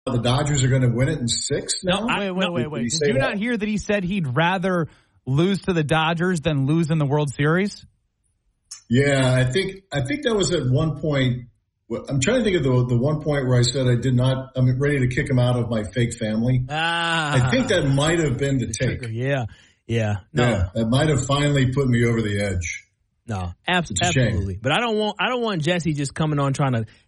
the Dodgers are going to win it in 6 now? Wait. Did you not hear that he said he'd rather lose to the Dodgers than lose in the World Series? Yeah, I think that was at one point. I'm trying to think of the one point where I said I'm ready to kick him out of my fake family. I think that might have been the take. Yeah. No. Yeah, that might have finally put me over the edge. No, absolutely. But I don't want Jesse just coming on trying to